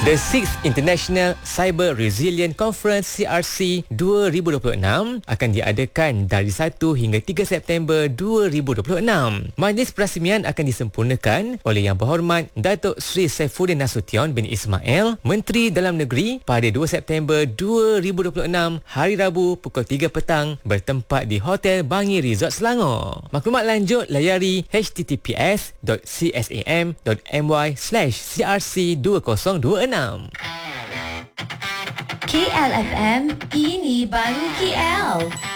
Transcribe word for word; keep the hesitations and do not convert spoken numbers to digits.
The sixth International Cyber Resilient Conference C R C dua ribu dua puluh enam akan diadakan dari satu hingga tiga September dua ribu dua puluh enam. Majlis perasmian akan disempurnakan oleh Yang Berhormat Datuk Seri Saifuddin Nasution bin Ismail, Menteri Dalam Negeri, pada dua September dua ribu dua puluh enam, hari Rabu pukul tiga petang, bertempat di Hotel Bangi Resort Selangor. Maklumat lanjut layari h t t p s dot c s a m dot m y slash c r c dua kosong dua enam. K L F M, ini baru K L.